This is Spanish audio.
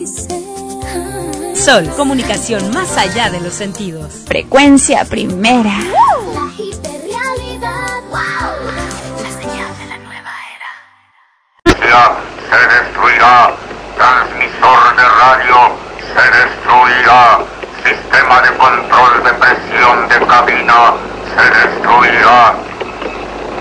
Sol, comunicación más allá de los sentidos. Frecuencia primera. La hiperrealidad. ¡Wow! La señal de la nueva era. Se destruirá. Transmisor de radio. Se destruirá. Sistema de control de presión de cabina. Se destruirá.